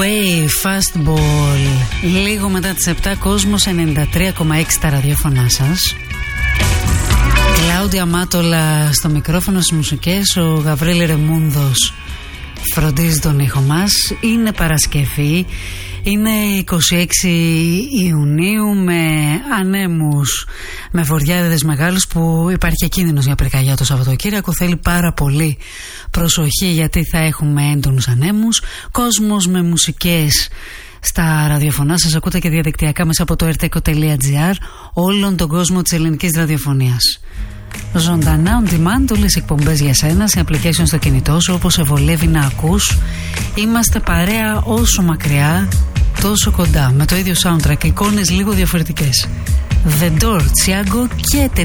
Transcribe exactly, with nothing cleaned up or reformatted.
Away, Fastball. Λίγο μετά τις επτά, Κόσμος ενενήντα τρία κόμμα έξι τα ραδιόφωνά σας. Κλάουντια Μάτολα στο μικρόφωνο, στις μουσικές. Ο Γαβρίλη Ρεμούνδος φροντίζει τον ήχο μας. Είναι Παρασκευή, είναι είκοσι έξι Ιουνίου, με ανέμους, με βοριάδες μεγάλους, που υπάρχει και κίνδυνος για πυρκαγιά το Σαββατοκύριακο. Θέλει πάρα πολύ προσοχή, γιατί θα έχουμε έντονους ανέμους. Κόσμος με μουσικές στα ραδιοφωνά σας. Ακούτε και διαδικτυακά μέσα από το ερτέκο τελεία τζι άρ όλον τον κόσμο της ελληνικής ραδιοφωνίας. Ζωντανά on demand, όλες οι εκπομπές για σένα σε application στο κινητό σου, όπως σε βολεύει να ακούς. Είμαστε παρέα όσο μακριά τόσο κοντά, με το ίδιο soundtrack, εικόνες λίγο διαφορετικές. The Door, Thiago και